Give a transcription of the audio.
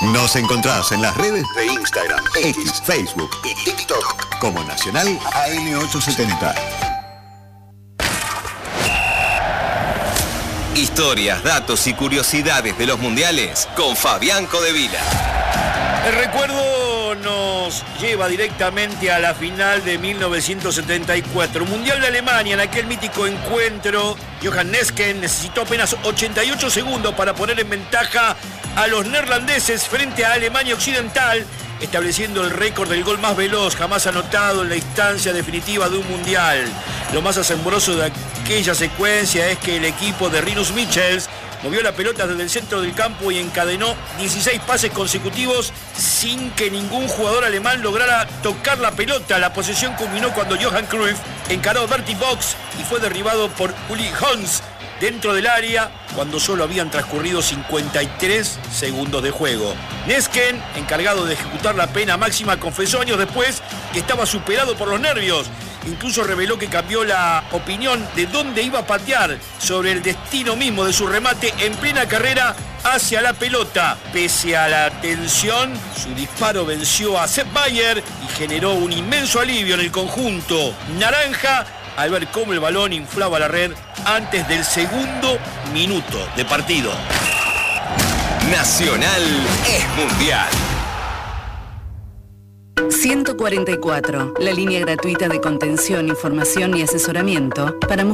Nos encontrás en las redes de Instagram, X, Facebook y TikTok como Nacional AM870. Historias, datos y curiosidades de los mundiales con Fabián Codevila. El recuerdo nos lleva directamente a la final de 1974. Mundial de Alemania, en aquel mítico encuentro, Johan Nesken necesitó apenas 88 segundos para poner en ventaja a los neerlandeses frente a Alemania Occidental, estableciendo el récord del gol más veloz jamás anotado en la instancia definitiva de un mundial. Lo más asombroso de aquella secuencia es que el equipo de Rinus Michels movió la pelota desde el centro del campo y encadenó 16 pases consecutivos sin que ningún jugador alemán lograra tocar la pelota. La posesión culminó cuando Johan Cruyff encaró Bertie Box y fue derribado por Uli Hoeneß dentro del área cuando solo habían transcurrido 53 segundos de juego. Nesken, encargado de ejecutar la pena máxima, confesó años después que estaba superado por los nervios. Incluso reveló que cambió la opinión de dónde iba a patear sobre el destino mismo de su remate en plena carrera hacia la pelota. Pese a la tensión, su disparo venció a Sepp Maier y generó un inmenso alivio en el conjunto naranja al ver cómo el balón inflaba la red antes del segundo minuto de partido. Nacional es mundial. 144, la línea gratuita de contención, información y asesoramiento para mujeres.